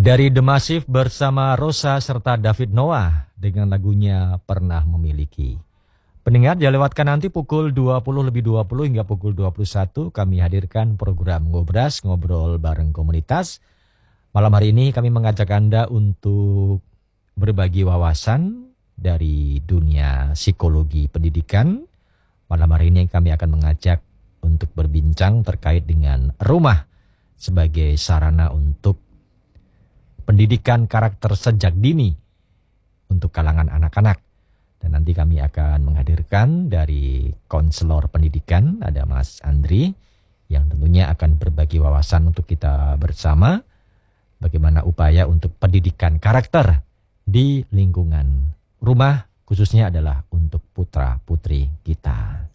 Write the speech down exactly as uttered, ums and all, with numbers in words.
Dari The Massive bersama Rosa serta David Noah dengan lagunya Pernah Memiliki. Pendengar, dilewatkan nanti pukul dua puluh lebih dua puluh hingga pukul dua puluh satu kami hadirkan program Ngobras, Ngobrol Bareng Komunitas. Malam hari ini kami mengajak Anda untuk berbagi wawasan dari dunia psikologi pendidikan. Malam hari ini kami akan mengajak untuk berbincang terkait dengan rumah sebagai sarana untuk pendidikan karakter sejak dini untuk kalangan anak-anak. Dan nanti kami akan menghadirkan dari konselor pendidikan, ada Mas Andri, yang tentunya akan berbagi wawasan untuk kita bersama bagaimana upaya untuk pendidikan karakter di lingkungan rumah, khususnya adalah untuk putra-putri kita.